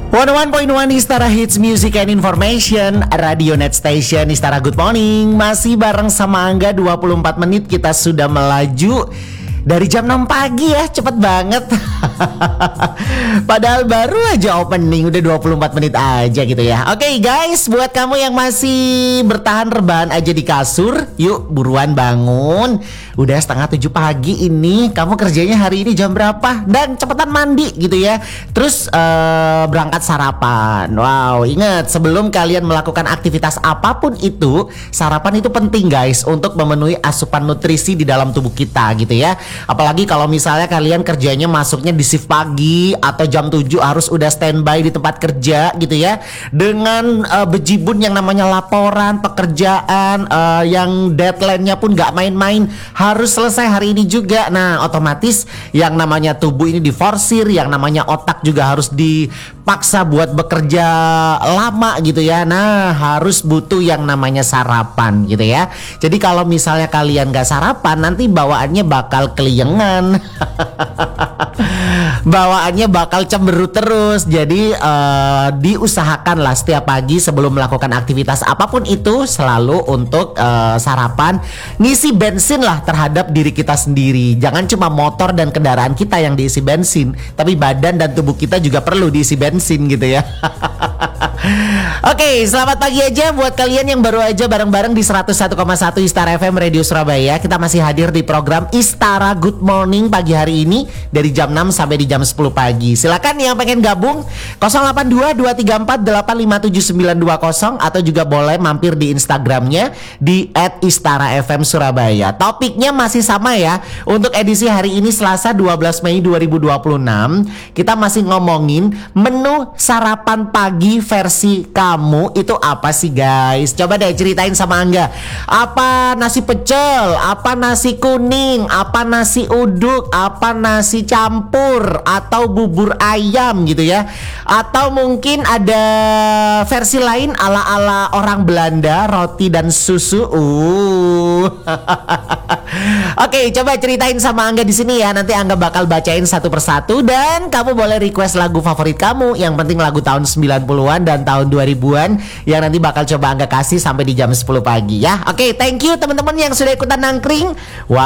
101.1 Istara Hits Music and Information, Radio Net Station Istara Good Morning. Masih bareng sama Angga, 24 menit kita sudah melaju dari jam 6 pagi ya, cepet banget. Padahal baru aja opening, udah 24 menit aja gitu ya. Oke guys, buat kamu yang masih bertahan rebahan aja di kasur, yuk buruan bangun. Udah setengah 7 pagi ini, kamu kerjanya hari ini jam berapa? Dan cepetan mandi gitu ya. Terus berangkat sarapan. Wow, ingat sebelum kalian melakukan aktivitas apapun itu, sarapan itu penting guys untuk memenuhi asupan nutrisi di dalam tubuh kita gitu ya. Apalagi kalau misalnya kalian kerjanya masuknya di shift pagi atau jam 7 harus udah standby di tempat kerja gitu ya. Dengan bejibun yang namanya laporan pekerjaan yang deadline-nya pun gak main-main, harus selesai hari ini juga. Nah otomatis yang namanya tubuh ini diforsir, yang namanya otak juga harus dipaksa buat bekerja lama gitu ya. Nah harus butuh yang namanya sarapan gitu ya. Jadi kalau misalnya kalian gak sarapan, nanti bawaannya bakal keliengan. Bawaannya bakal cemberut terus. Jadi diusahakanlah setiap pagi sebelum melakukan aktivitas apapun itu selalu untuk sarapan, ngisi bensin lah terhadap diri kita sendiri. Jangan cuma motor dan kendaraan kita yang diisi bensin, tapi badan dan tubuh kita juga perlu diisi bensin gitu ya. Oke, selamat pagi aja buat kalian yang baru aja bareng-bareng di 101,1 Istara FM Radio Surabaya. Kita masih hadir di program Istara Good Morning pagi hari ini dari jam 6 sampai di jam 10 pagi. Silakan yang pengen gabung 082-234-857920 atau juga boleh mampir di Instagramnya di @istarafmsurabaya. Topiknya masih sama ya. Untuk edisi hari ini Selasa 12 Mei 2026, kita masih ngomongin menu sarapan pagi versi kamu itu apa sih guys? Coba deh ceritain sama Angga. Apa nasi pecel, apa nasi kuning, apa nasi uduk, apa nasi campur, atau bubur ayam gitu ya. Atau mungkin ada versi lain ala-ala orang Belanda, roti dan susu. Oke, coba ceritain sama Angga di sini ya. Nanti Angga bakal bacain satu persatu dan kamu boleh request lagu favorit kamu. Yang penting lagu tahun 90-an dan tahun 2000-an yang nanti bakal coba Angga kasih sampai di jam 10 pagi ya. Oke, thank you teman-teman yang sudah ikutan nangkring. Wow.